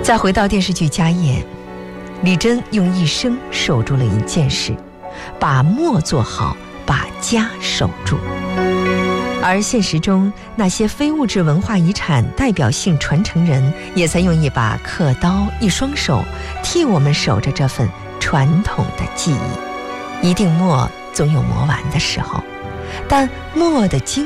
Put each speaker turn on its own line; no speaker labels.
再回到电视剧《家宴》，李珍用一生守住了一件事，把墨做好，把家守住。而现实中那些非物质文化遗产代表性传承人，也在用一把刻刀，一双手，替我们守着这份传统的记忆。一定墨总有磨完的时候，但墨的精